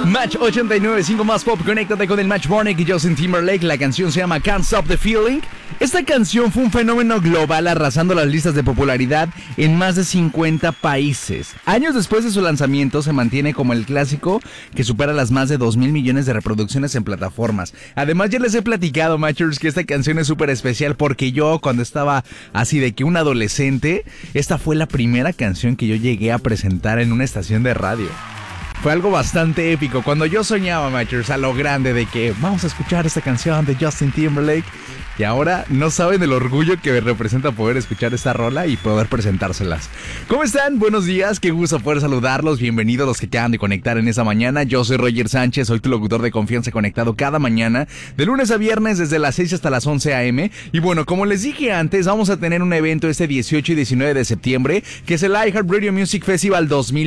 Match 89.5 más pop, conéctate con el Match Morning y Justin Timberlake. La canción se llama Can't Stop the Feeling. Esta canción fue un fenómeno global, arrasando las listas de popularidad en más de 50 países. Años después de su lanzamiento, se mantiene como el clásico que supera las más de 2,000 millones de reproducciones en plataformas. Además, ya les he platicado, Matchers, que esta canción es súper especial porque yo, cuando estaba así de que un adolescente, esta fue la primera canción que yo llegué a presentar en una estación de radio. Fue algo bastante épico cuando yo soñaba, Matchers, a lo grande de que vamos a escuchar esta canción de Justin Timberlake. Y ahora no saben el orgullo que me representa poder escuchar esta rola y poder presentárselas. ¿Cómo están? Buenos días, qué gusto poder saludarlos. Bienvenidos los que acaban de conectar en esta mañana. Yo soy Roger Sánchez, soy tu locutor de confianza conectado cada mañana, de lunes a viernes desde las 6 hasta las 11 a.m. Y bueno, como les dije antes, vamos a tener un evento este 18 y 19 de septiembre, que es el iHeartRadio Music Festival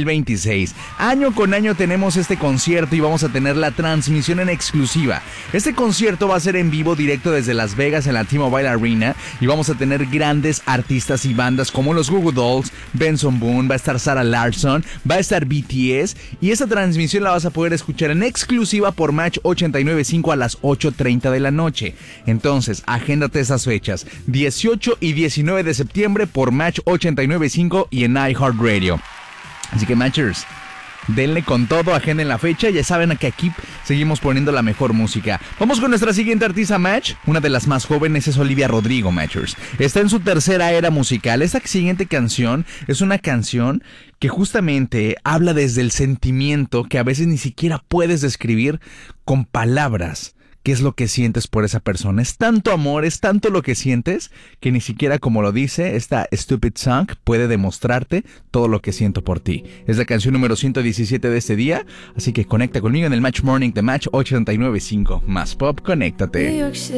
2026. Año con año tenemos este concierto y vamos a tener la transmisión en exclusiva. Este concierto va a ser en vivo directo desde Las Vegas en la T-Mobile Arena y vamos a tener grandes artistas y bandas como los Goo Goo Dolls, Benson Boone, va a estar Sarah Larsson, va a estar BTS y esa transmisión la vas a poder escuchar en exclusiva por Match 89.5 a las 8:30 de la noche. Entonces, agéndate esas fechas, 18 y 19 de septiembre por Match 89.5 y en iHeartRadio. Así que, Matchers, denle con todo, agenden la fecha, ya saben que aquí seguimos poniendo la mejor música. Vamos con nuestra siguiente artista, Match. Una de las más jóvenes es Olivia Rodrigo, Matchers. Está en su tercera era musical. Esta siguiente canción es una canción que justamente habla desde el sentimiento que a veces ni siquiera puedes describir con palabras. ¿Qué es lo que sientes por esa persona? Es tanto amor, es tanto lo que sientes, que ni siquiera, como lo dice esta Stupid Song, puede demostrarte todo lo que siento por ti. Es la canción número 117 de este día, así que conecta conmigo en el Match Morning de Match 89.5. Más pop, conéctate.